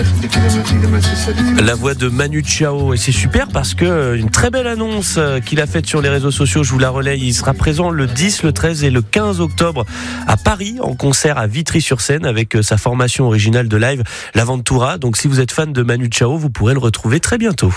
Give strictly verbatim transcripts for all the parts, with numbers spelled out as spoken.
La voix de Manu Chao, et c'est super parce que une très belle annonce qu'il a faite sur les réseaux sociaux, je vous la relaye. Il sera présent le dix, le treize et le quinze octobre à Paris en concert à Vitry-sur-Seine avec sa formation originale de live l'Aventura. Donc si vous êtes fan de Manu Chao, vous pourrez le retrouver très bientôt.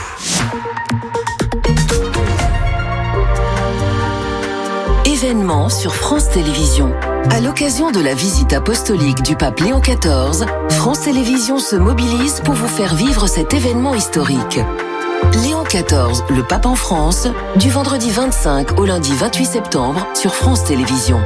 Événement sur France Télévisions. À l'occasion de la visite apostolique du pape Léon quatorze, France Télévisions se mobilise pour vous faire vivre cet événement historique. Léon quatorze, le pape en France, du vendredi vingt-cinq au lundi vingt-huit septembre sur France Télévisions.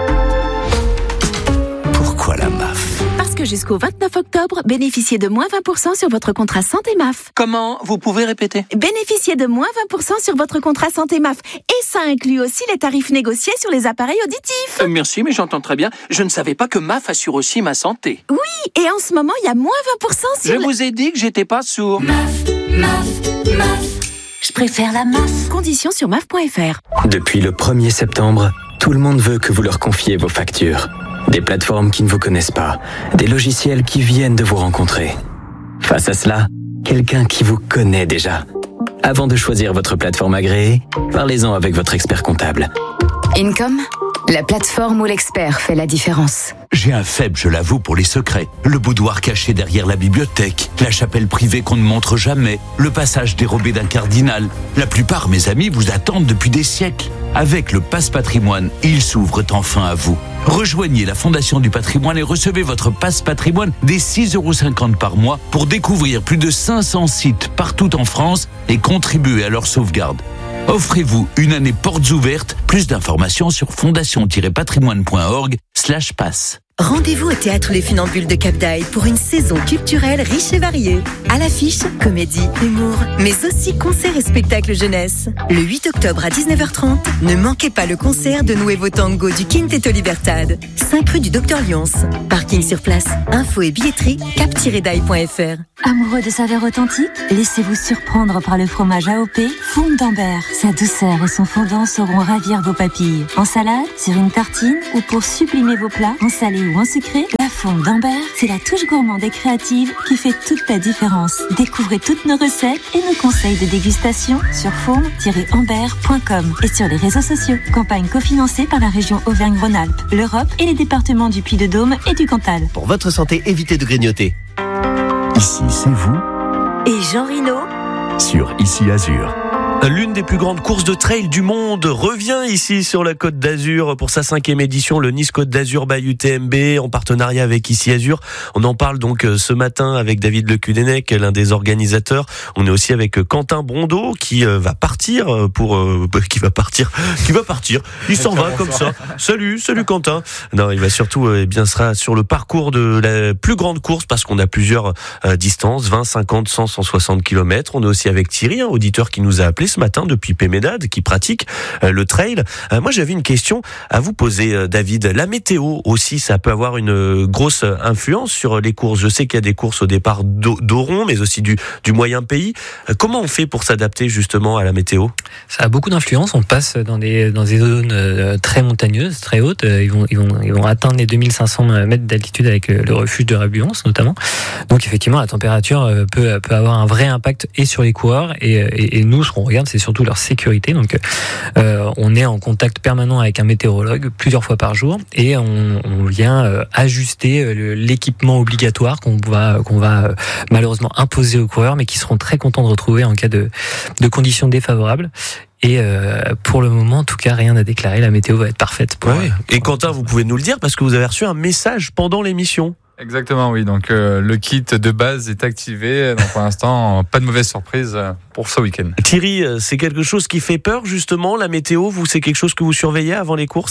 Pourquoi la M A F ? Parce que jusqu'au vingt-neuf octobre, bénéficiez de moins vingt pour cent sur votre contrat santé M A F. Comment ? Vous pouvez répéter ? Bénéficiez de moins vingt pour cent sur votre contrat santé M A F. Et ça inclut aussi les tarifs négociés sur les appareils auditifs. Euh, merci, mais j'entends très bien. Je ne savais pas que M A F assure aussi ma santé. Oui, et en ce moment, il y a moins vingt pour cent sur... Je le... vous ai dit que j'étais pas sourd. M A F, M A F, M A F. Je préfère la M A F. Conditions sur M A F point F R. Depuis le premier septembre, tout le monde veut que vous leur confiez vos factures. Des plateformes qui ne vous connaissent pas, des logiciels qui viennent de vous rencontrer. Face à cela, quelqu'un qui vous connaît déjà. Avant de choisir votre plateforme agréée, parlez-en avec votre expert comptable. Income, la plateforme où l'expert fait la différence. J'ai un faible, je l'avoue, pour les secrets. Le boudoir caché derrière la bibliothèque, la chapelle privée qu'on ne montre jamais, le passage dérobé d'un cardinal. La plupart, mes amis, vous attendent depuis des siècles. Avec le Pass Patrimoine, ils s'ouvrent enfin à vous. Rejoignez la Fondation du Patrimoine et recevez votre Pass Patrimoine dès six euros cinquante par mois pour découvrir plus de cinq cents sites partout en France et contribuer à leur sauvegarde. Offrez-vous une année portes ouvertes. Plus d'informations sur fondation-patrimoine point org slash pass. Rendez-vous au Théâtre Les Funambules de Cap d'Aille pour une saison culturelle riche et variée. À l'affiche, comédie, humour, mais aussi concerts et spectacles jeunesse. Le huit octobre à dix-neuf heures trente, ne manquez pas le concert de Nuevo Tango du Quinteto Libertad. cinq rue du Docteur Lyons. Parking sur place. Info et billetterie cap tiret daille point F R. Amoureux de saveurs authentiques, laissez-vous surprendre par le fromage A O P Fond d'Ambert. Sa douceur et son fondant sauront ravir vos papilles. En salade, sur une tartine ou pour sublimer vos plats, en salé ou en sucré, la Fonde d'Ambert, c'est la touche gourmande et créative qui fait toute la différence. Découvrez toutes nos recettes et nos conseils de dégustation sur fonde tiret ambert point com et sur les réseaux sociaux. Campagne cofinancée par la région Auvergne-Rhône-Alpes, l'Europe et les départements du Puy-de-Dôme et du Cantal. Pour votre santé, évitez de grignoter. Ici, c'est vous. Et Jean Rino Sur Ici Azur. L'une des plus grandes courses de trail du monde revient ici sur la Côte d'Azur pour sa cinquième édition, le Nice Côte d'Azur by U T M B, en partenariat avec Ici Azur. On en parle donc ce matin avec David Le Cudennec, l'un des organisateurs. On est aussi avec Quentin Brondeau qui va partir pour euh, qui va partir, qui va partir. Il s'en va comme ça. Salut, salut Quentin. Non, il va surtout eh bien sera sur le parcours de la plus grande course parce qu'on a plusieurs euh, distances, vingt, cinquante, cent, cent soixante kilomètres. On est aussi avec Thierry, un auditeur qui nous a appelé ce matin depuis Pémédade, qui pratique euh, le trail. Euh, moi, j'avais une question à vous poser, euh, David. La météo aussi, ça peut avoir une euh, grosse influence sur les courses. Je sais qu'il y a des courses au départ d'Oron, mais aussi du, du moyen pays. Euh, comment on fait pour s'adapter justement à la météo ? Ça a beaucoup d'influence. On passe dans des, dans des zones euh, très montagneuses, très hautes. Euh, ils, vont, ils, vont, ils vont atteindre les deux mille cinq cents mètres d'altitude avec euh, le refuge de Rabuance notamment. Donc effectivement, la température euh, peut, peut avoir un vrai impact et sur les coureurs. Et, et, et nous, ce qu'on regarde, c'est surtout leur sécurité. Donc, euh, on est en contact permanent avec un météorologue plusieurs fois par jour et on, on vient euh, ajuster le, l'équipement obligatoire qu'on va, qu'on va euh, malheureusement imposer aux coureurs, mais qui seront très contents de retrouver en cas de, de conditions défavorables. Et euh, pour le moment, en tout cas, rien à déclarer. La météo va être parfaite. Pour, ouais. Et Quentin, vous pouvez nous le dire parce que vous avez reçu un message pendant l'émission. Exactement, oui. Donc euh, le kit de base est activé. Donc pour l'instant, pas de mauvaise surprise pour ce week-end. Thierry, c'est quelque chose qui fait peur justement, la météo. Vous, c'est quelque chose que vous surveillez avant les courses ?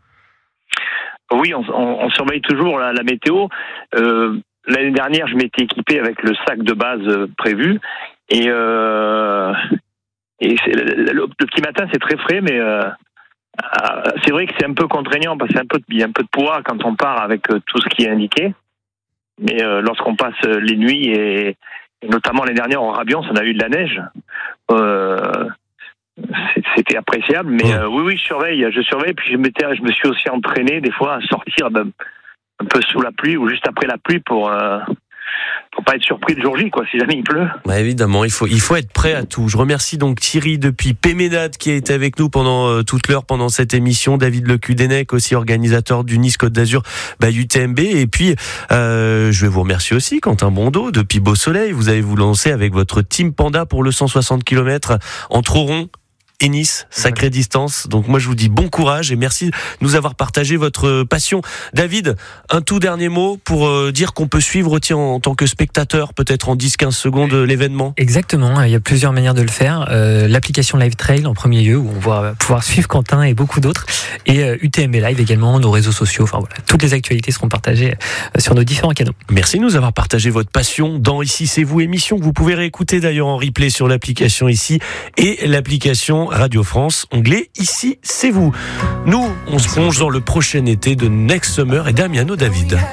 Oui, on, on, on surveille toujours la, la météo. Euh, l'année dernière, je m'étais équipé avec le sac de base prévu et, euh, et c'est, le, le petit matin, c'est très frais, mais euh, c'est vrai que c'est un peu contraignant parce qu'il y a un peu, il y a un peu de poids quand on part avec tout ce qui est indiqué. Mais euh, lorsqu'on passe les nuits et, et notamment l'année dernière en Rabiance, on a eu de la neige. Euh, c'était appréciable, mais euh, oui, oui, je surveille, je surveille. Puis je m'étais, je me suis aussi entraîné des fois à sortir ben, un peu sous la pluie ou juste après la pluie pour euh, faut pas être surpris le jour J, quoi, si jamais il pleut. Bah évidemment, il faut il faut être prêt à tout. Je remercie donc Thierry depuis Péménade qui a été avec nous pendant euh, toute l'heure pendant cette émission. David Lecudennec, aussi organisateur du Nice Côte d'Azur bah, U T M B. Et puis euh, je vais vous remercier aussi Quentin Bondeau depuis Beau Soleil. Vous allez vous lancer avec votre Team Panda pour le cent soixante kilomètres entre Oron et Nice, sacrée distance. Donc moi je vous dis bon courage et merci de nous avoir partagé votre passion. David, un tout dernier mot pour euh, dire qu'on peut suivre tiens, en tant que spectateur, peut-être en dix à quinze secondes l'événement. Exactement, il y a plusieurs manières de le faire. Euh, l'application Live Trail en premier lieu où on va pouvoir suivre Quentin et beaucoup d'autres, et euh, U T M B Live également, nos réseaux sociaux. Enfin voilà, toutes les actualités seront partagées euh, sur nos différents canaux. Merci de nous avoir partagé votre passion dans Ici c'est vous, émission que vous pouvez réécouter d'ailleurs en replay sur l'application Ici et l'application Radio France, onglet Ici c'est vous. Nous, on se plonge dans le prochain été de Next Summer et Damiano David.